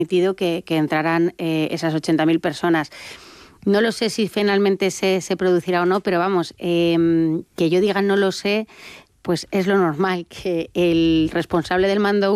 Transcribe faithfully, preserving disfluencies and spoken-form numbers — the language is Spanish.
permitido que, que entraran eh, esas ochenta mil personas. No lo sé si finalmente se, se producirá o no, pero vamos, eh, que yo diga no lo sé, pues es lo normal, que el responsable del mando